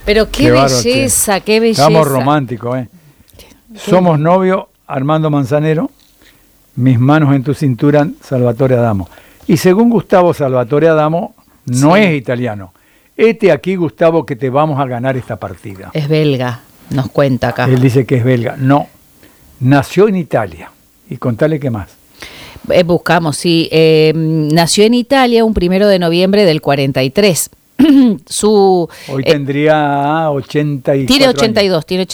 Pero qué belleza, qué belleza. Estamos románticos, ¿eh? Somos novios, Armando Manzanero, mis manos en tu cintura, Salvatore Adamo. Y según Gustavo, Salvatore Adamo no es italiano. Aquí, Gustavo, que te vamos a ganar esta partida. Es belga, nos cuenta acá. Él dice que es belga. No, nació en Italia. Y contale qué más. Buscamos, sí. Nació en Italia un 1 de noviembre del 43. Hoy tendría 84 tiene 82, años. Tiene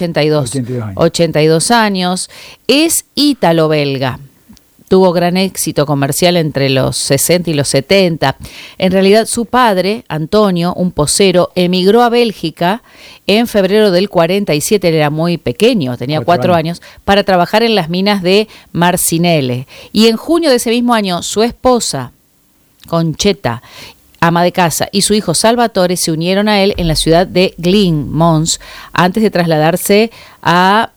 82 años. Es ítalo-belga. Tuvo gran éxito comercial entre los 60 y los 70. En realidad, su padre, Antonio, un posero, emigró a Bélgica en febrero del 47. Él era muy pequeño, tenía 4 años, para trabajar en las minas de Marcinelle. Y en junio de ese mismo año, su esposa, Concheta, ama de casa, y su hijo Salvatore se unieron a él en la ciudad de Glyn, Mons, antes de trasladarse a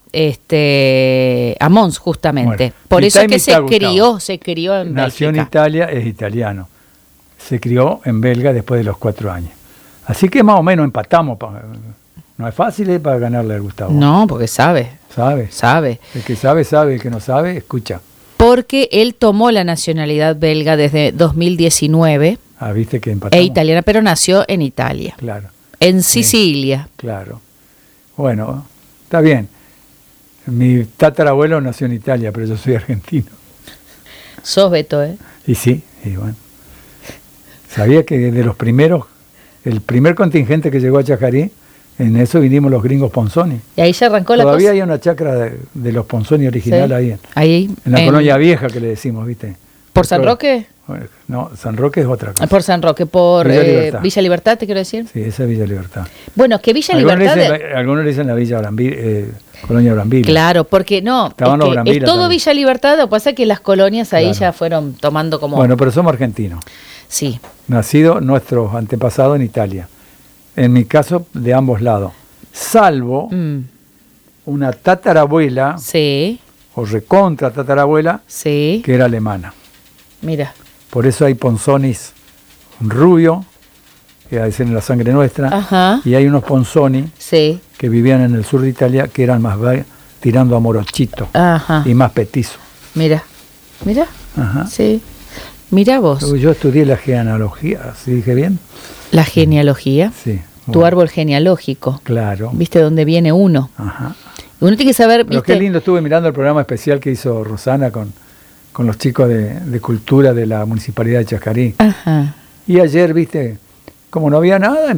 Mons, justamente. Bueno, por eso es que se Gustavo crió en nació Bélgica. en Italia, es italiano. Se crió en Belga después de los 4 años. Así que más o menos empatamos. No es fácil para ganarle a Gustavo. No, porque sabe. Sabe. El que sabe, el que no sabe, escucha. Porque él tomó la nacionalidad belga desde 2019. Viste que empatamos. Italiana, pero nació en Italia. Claro. En Sicilia. Claro. Bueno, está bien. Mi tatarabuelo nació en Italia, pero yo soy argentino. Sos Beto, ¿eh? Y sí, y bueno. Sabía que de los primeros, el primer contingente que llegó a Chajarí, en eso vinimos los gringos Ponzoni. Y ahí se arrancó la cosa. Todavía hay una chacra de los Ponzoni original ahí. En la Colonia Vieja, que le decimos, ¿viste? ¿Por San Roque? No, San Roque es otra cosa. Por San Roque, Villa Libertad, ¿te quiero decir? Sí, esa es Villa Libertad. Bueno, que Villa Libertad... Algunos le dicen la Villa Colonia Brambila. Claro, porque no, es todo también. Villa Libertad, lo que pasa es que las colonias ahí ya fueron tomando como... Bueno, pero somos argentinos. Sí. Nacidos nuestros antepasados en Italia. En mi caso, de ambos lados. Salvo una tatarabuela, o recontra tatarabuela, que era alemana. Mira. Por eso hay Ponzonis rubio, que debe ser en la sangre nuestra. Ajá. Y hay unos Ponzoni que vivían en el sur de Italia, que eran más tirando a morochito. Ajá. Y más petizo. Mira. Ajá. Sí. Mira vos. Yo estudié la genealogía, ¿sí dije bien? ¿La genealogía? Sí. Tu árbol genealógico. Claro. ¿Viste dónde viene uno? Ajá. Uno tiene que saber... Pero qué lindo, estuve mirando el programa especial que hizo Rosana con los chicos de cultura de la Municipalidad de Chajarí. Ajá. Y ayer, viste, como no había nada,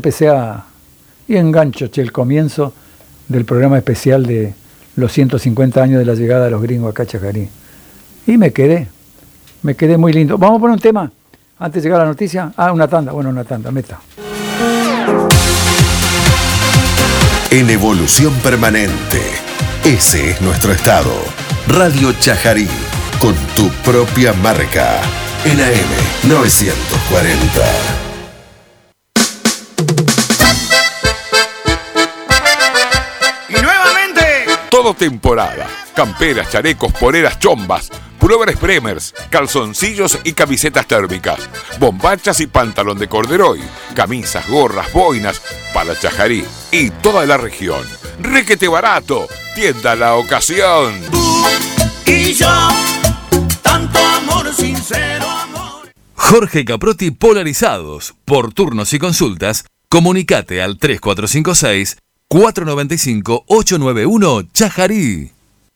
y engancho el comienzo del programa especial de los 150 años de la llegada de los gringos acá a Chajarí. Y me quedé muy lindo. Vamos a poner un tema antes de llegar a la noticia. Una tanda, meta. En evolución permanente. Ese es nuestro estado. Radio Chajarí, con tu propia marca. En AM 940. Y nuevamente. Todo temporada. Camperas, chalecos, poleras, chombas, pulóveres Bremers, calzoncillos y camisetas térmicas, bombachas y pantalón de corderoy, camisas, gorras, boinas para Chajarí y toda la región. Requete barato, tienda La Ocasión. Tú y yo, tanto amor, sincero amor. Jorge Caprotti Polarizados. Por turnos y consultas, comunicate al 3456 495 891 Chajarí.